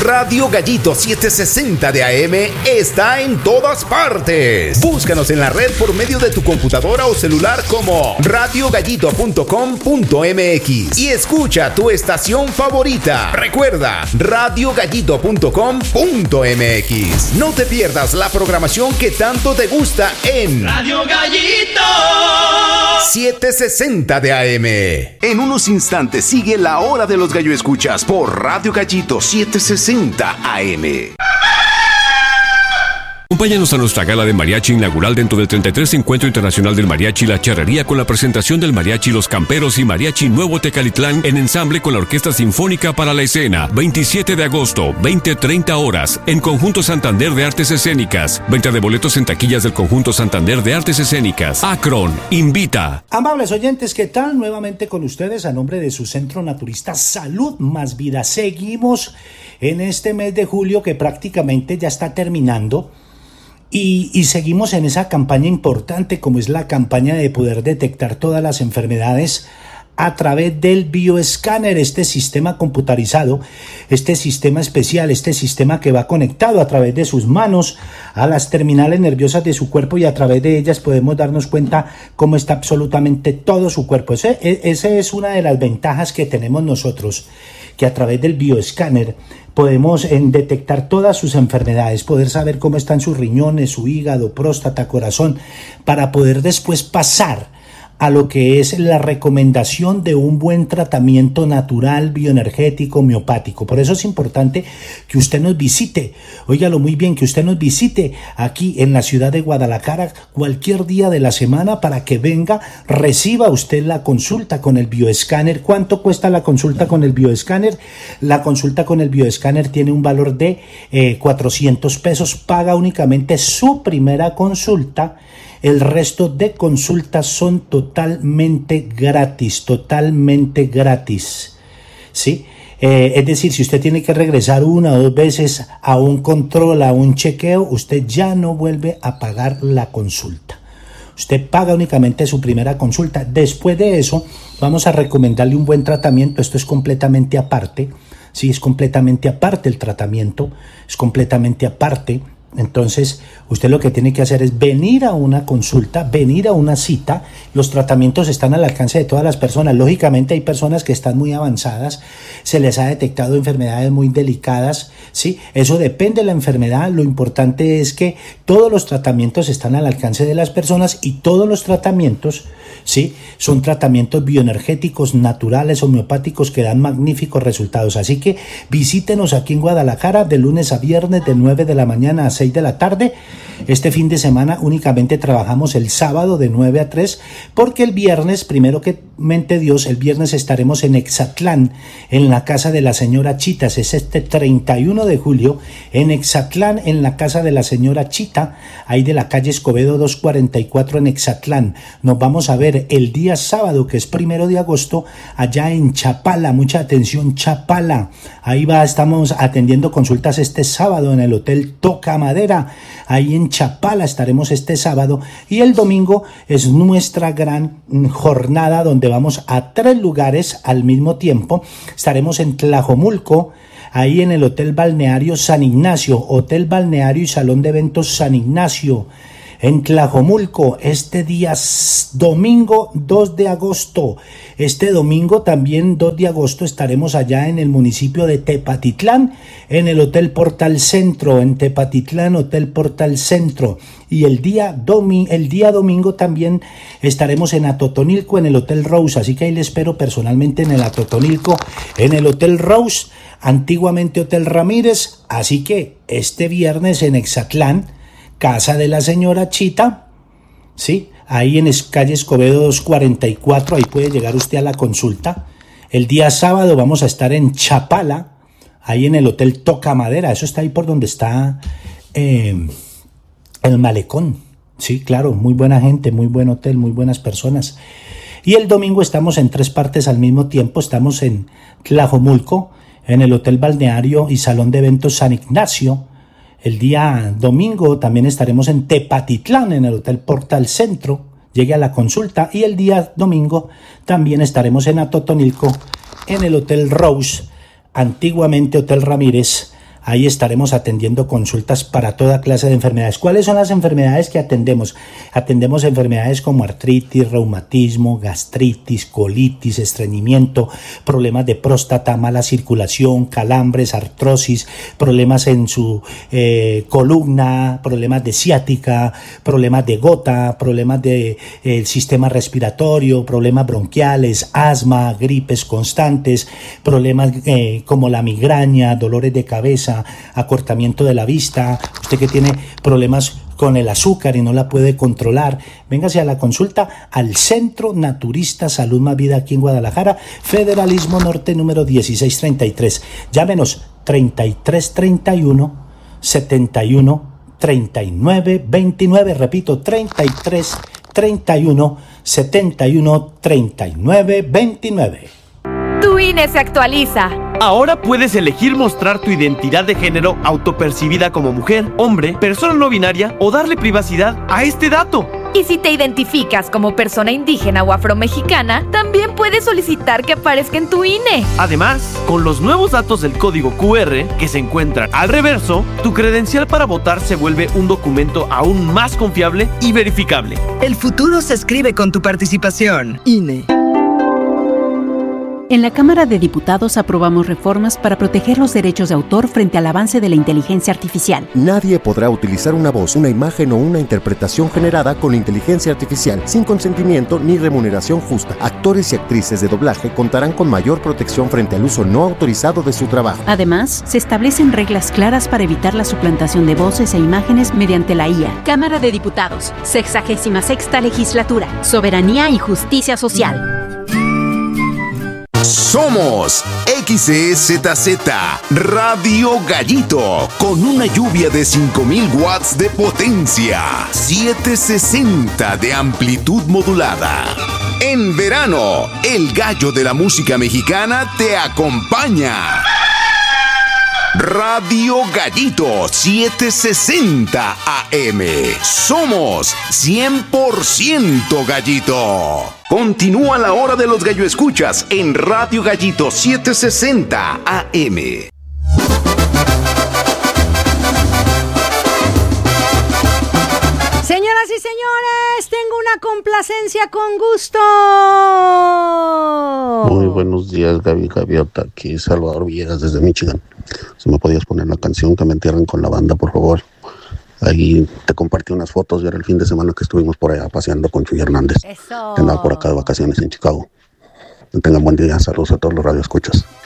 Radio Gallito 760 de AM está en todas partes. Búscanos en la red por medio de tu computadora o celular como radiogallito.com.mx y escucha tu estación favorita. Recuerda, radiogallito.com.mx. No te pierdas la programación que tanto te gusta en Radio Gallito 760 de AM. En unos instantes sigue la hora de los gallo escuchas por Radio Gallito 760 AM. Acompáñanos a nuestra gala de mariachi inaugural dentro del 33 Encuentro Internacional del Mariachi La Charrería con la presentación del Mariachi Los Camperos y Mariachi Nuevo Tecalitlán en ensamble con la Orquesta Sinfónica para la Escena. 27 de agosto, 20:30 horas, en Conjunto Santander de Artes Escénicas. Venta de boletos en taquillas del Conjunto Santander de Artes Escénicas. Akron invita. Amables oyentes, ¿qué tal? Nuevamente con ustedes a nombre de su Centro Naturista Salud Más Vida. Seguimos en este mes de julio que prácticamente ya está terminando. Y seguimos en esa campaña importante como es la campaña de poder detectar todas las enfermedades a través del bioescáner, este sistema computarizado, este sistema especial, este sistema que va conectado a través de sus manos a las terminales nerviosas de su cuerpo y a través de ellas podemos darnos cuenta cómo está absolutamente todo su cuerpo. Esa es una de las ventajas que tenemos nosotros, que a través del bioescáner podemos detectar todas sus enfermedades, poder saber cómo están sus riñones, su hígado, próstata, corazón, para poder después pasar a lo que es la recomendación de un buen tratamiento natural, bioenergético, homeopático. Por eso es importante que usted nos visite, óigalo muy bien, que usted nos visite aquí en la ciudad de Guadalajara cualquier día de la semana para que venga, reciba usted la consulta con el bioescáner. ¿Cuánto cuesta la consulta con el bioescáner? La consulta con el bioescáner tiene un valor de 400 pesos, paga únicamente su primera consulta. El resto de consultas son totalmente gratis, ¿sí? Es decir, si usted tiene que regresar 1 o 2 veces a un control, a un chequeo, usted ya no vuelve a pagar la consulta. Usted paga únicamente su primera consulta. Después de eso, vamos a recomendarle un buen tratamiento. Esto es completamente aparte, ¿sí? Es completamente aparte el tratamiento, es completamente aparte. Entonces, usted lo que tiene que hacer es venir a una consulta, venir a una cita. Los tratamientos están al alcance de todas las personas. Lógicamente hay personas que están muy avanzadas, se les ha detectado enfermedades muy delicadas, ¿sí? Eso depende de la enfermedad. Lo importante es que todos los tratamientos están al alcance de las personas y todos los tratamientos, ¿sí? Son tratamientos bioenergéticos, naturales, homeopáticos que dan magníficos resultados. Así que visítenos aquí en Guadalajara de lunes a viernes de 9 de la mañana a 6 de la tarde. Este fin de semana únicamente trabajamos el sábado de 9 a 3 porque el viernes, primero que mente Dios, el viernes estaremos en Exatlán, en la casa de la señora Chitas. Es este 31 de julio en Exatlán, en la casa de la señora Chita, ahí de la calle Escobedo 244 en Exatlán. Nos vamos a ver el día sábado, que es 1 de agosto, allá en Chapala. Mucha atención, Chapala. Ahí estamos atendiendo consultas este sábado en el Hotel Toca Madera. Ahí en Chapala estaremos este sábado y el domingo es nuestra gran jornada donde vamos a 3 lugares al mismo tiempo. Estaremos en Tlajomulco, ahí en el Hotel Balneario San Ignacio, Hotel Balneario y Salón de Eventos San Ignacio. En Tlajomulco, este día domingo 2 de agosto. Este domingo también 2 de agosto estaremos allá en el municipio de Tepatitlán, en el Hotel Portal Centro, en Tepatitlán, Hotel Portal Centro. Y el día domingo también estaremos en Atotonilco, en el Hotel Rose. Así que ahí le espero personalmente en el Atotonilco, en el Hotel Rose, antiguamente Hotel Ramírez. Así que este viernes en Exatlán, casa de la señora Chita, ¿sí? Ahí en calle Escobedo 244, ahí puede llegar usted a la consulta. El día sábado vamos a estar en Chapala, ahí en el Hotel Toca Madera. Eso está ahí por donde está el malecón. Sí, claro, muy buena gente, muy buen hotel, muy buenas personas. Y el domingo estamos en 3 partes al mismo tiempo. Estamos en Tlajomulco, en el Hotel Balneario y Salón de Eventos San Ignacio. El día domingo también estaremos en Tepatitlán, en el Hotel Portal Centro. Llegue a la consulta. Y el día domingo también estaremos en Atotonilco, en el Hotel Rose, antiguamente Hotel Ramírez, Ahí estaremos atendiendo consultas para toda clase de enfermedades. ¿Cuáles son las enfermedades que atendemos? Atendemos enfermedades como artritis, reumatismo, gastritis, colitis, estreñimiento, problemas de próstata, mala circulación, calambres, artrosis, problemas en su columna, problemas de ciática, problemas de gota, problemas del sistema respiratorio, problemas bronquiales, asma, gripes constantes, problemas como la migraña, dolores de cabeza, acortamiento de la vista, usted que tiene problemas con el azúcar y no la puede controlar, véngase a la consulta al Centro Naturista Salud Más Vida aquí en Guadalajara, Federalismo Norte número 1633. Llámenos 3331 71 39 29, repito, 33 31 71 39 29. Tu INE se actualiza. Ahora puedes elegir mostrar tu identidad de género autopercibida como mujer, hombre, persona no binaria o darle privacidad a este dato. Y si te identificas como persona indígena o afromexicana, también puedes solicitar que aparezca en tu INE. Además, con los nuevos datos del código QR que se encuentran al reverso, tu credencial para votar se vuelve un documento aún más confiable y verificable. El futuro se escribe con tu participación. INE. En la Cámara de Diputados aprobamos reformas para proteger los derechos de autor frente al avance de la inteligencia artificial. Nadie podrá utilizar una voz, una imagen o una interpretación generada con inteligencia artificial sin consentimiento ni remuneración justa. Actores y actrices de doblaje contarán con mayor protección frente al uso no autorizado de su trabajo. Además, se establecen reglas claras para evitar la suplantación de voces e imágenes mediante la IA. Cámara de Diputados, 66ª Legislatura, Soberanía y Justicia Social. Somos XEZZ Radio Gallito, con una lluvia de 5000 watts de potencia, 760 de amplitud modulada. En verano, el gallo de la música mexicana te acompaña. Radio Gallito 760 AM. Somos 100% Gallito. Continúa la hora de los gallo escuchas en Radio Gallito 760 AM. Señoras y señores, tengo una complacencia con gusto. Muy buenos días, Gaby Gaviota, aquí Salvador Villegas desde Michigan. Si me podías poner la canción Que me entierren con la banda, por favor. Ahí te compartí unas fotos, y era el fin de semana que estuvimos por allá paseando con Chuy Hernández. Eso. Que andaba por acá de vacaciones en Chicago. Que tengan buen día, saludos a todos los radioescuchas.